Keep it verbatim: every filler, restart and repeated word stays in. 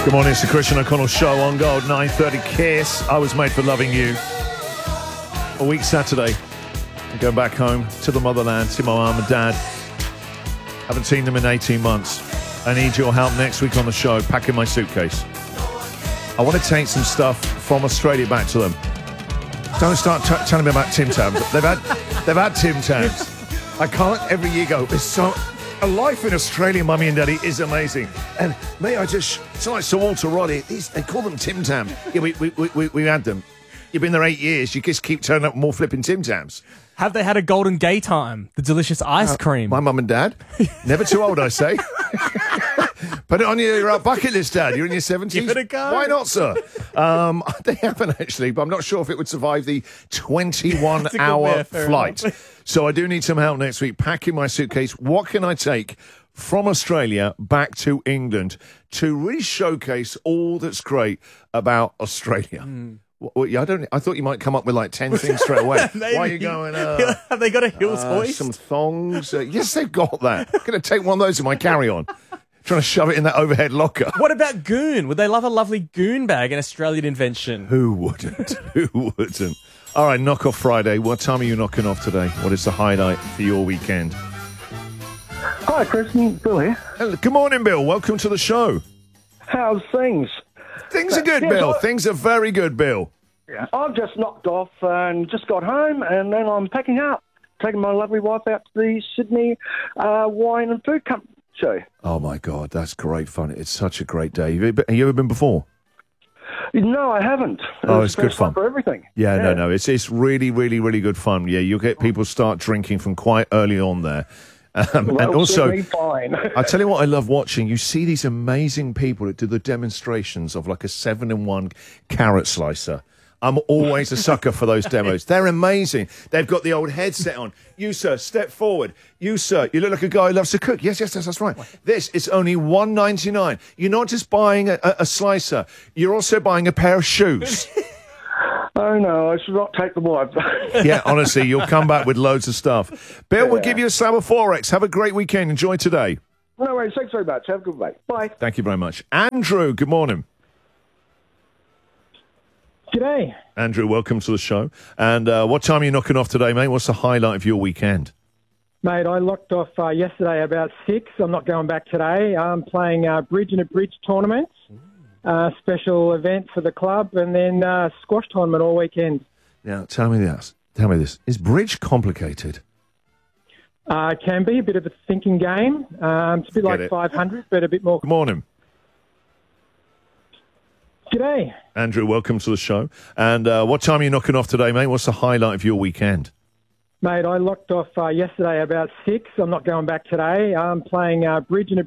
Good morning, it's the Christian O'Connell Show on Gold, nine thirty Kiss. I was made for loving you. A week Saturday, I'm going back home to the motherland, see my mum and dad. Haven't seen them in eighteen months. I need your help next week on the show, packing my suitcase. I want to take some stuff from Australia back to them. Don't start t- telling me about Tim Tams. They've had, they've had Tim Tams. I can't every year go, it's so... A life in Australia, Mummy and Daddy, is amazing. And may I just... It's like Sir Walter Roddy. These, they call them Tim Tams. Yeah, we, we, we, we had them. You've been there eight years. You just keep turning up more flipping Tim Tams. Have they had a golden gay time? The delicious ice Uh, cream. my mum and dad. Never too old, I say. Put it on your uh, bucket list, Dad. You're in your seventies. Give it a go. Why not, sir? Um, they haven't, actually, but I'm not sure if it would survive the twenty-one hour flight. So I do need some help next week packing my suitcase. What can I take from Australia back to England to really showcase all that's great about Australia? Mm. Well, I don't. I thought you might come up with like ten things straight away. Why are you going? Uh, Have they got a Hills uh, hoist? Some thongs. Uh, yes, they've got that. I'm going to take one of those in my carry-on. Trying to shove it in that overhead locker. What about goon? Would they love a lovely goon bag, an Australian invention? Who wouldn't? Who wouldn't? All right, knock off Friday. What time are you knocking off today? What is the highlight for your weekend? Hi, Christian. Bill here. Hello. Good morning, Bill. Welcome to the show. How's things? Things are good, Yes, Bill. I- Things are very good, Bill. Yeah. I've just knocked off and just got home, and then I'm packing up, taking my lovely wife out to the Sydney uh, Wine and Food Company show. Oh, my God. That's great fun. It's such a great day. Have you, been, have you ever been before? No, I haven't. Oh, It's it's good first time fun. for everything. Yeah, no, no. It's it's really, really, really good fun. Yeah, you'll get people start drinking from quite early on there. Um, Well, and also, certainly fine. I tell you what I love watching. You see these amazing people that do the demonstrations of like a seven-in-one carrot slicer. I'm always a sucker for those demos. They're amazing. They've got the old headset on. You, sir, step forward. You, sir, you look like a guy who loves to cook. Yes, yes, yes, that's right. This is only one ninety-nine. You're not just buying a, a, a slicer. You're also buying a pair of shoes. Oh, no, I should not take the wife. Yeah, honestly, you'll come back with loads of stuff. Bill, we'll give you a slab of Forex. Have a great weekend. Enjoy today. No worries. Thanks very much. Have a good day. Bye. Thank you very much. Andrew, good morning. G'day. Andrew, welcome to the show. And uh, what time are you knocking off today, mate? What's the highlight of your weekend? Mate, I locked off uh, yesterday about six. I'm not going back today. I'm playing uh, bridge and a bridge tournament, uh, special event for the club, and then uh, squash tournament all weekend. Now, tell me this. Tell me this. Is bridge complicated? Uh, can be a bit of a thinking game. Um, it's a bit Get like it. five hundred, but a bit more. Good morning. G'day. Andrew, welcome to the show. And uh, what time are you knocking off today, mate? What's the highlight of your weekend? Mate, I locked off uh, yesterday about six. I'm not going back today. I'm playing uh, bridge and a